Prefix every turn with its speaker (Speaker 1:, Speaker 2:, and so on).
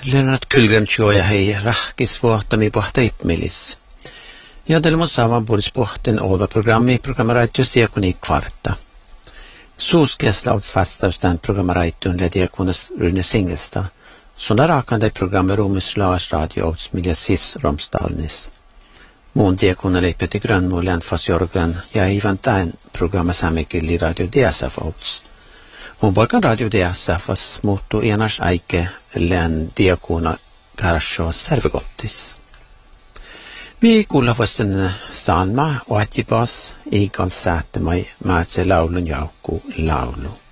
Speaker 1: Lennart Kylgren-tjoja hei rahkisvuohtami pohta ipmilis. Ja delmon saavan puolis pohten oda programmaraitio siekuni kvarta. Suuskieslauts vastaustan programmaraitioon lediakunas Rune Singelsta. Sådana rakande programmerumis Lars Radio millä sis romstalnis. Muun diakona leipeti grönmulen fas jorgren ja ivan tämän programmasamikilli Radio DSF outs. Mun poikan Radio DSFs muuttuu enars aike län diakona karsho servegottis. Vi kuulla vuosten salma och att ge oss i konserten med se laulun jaukku laulu.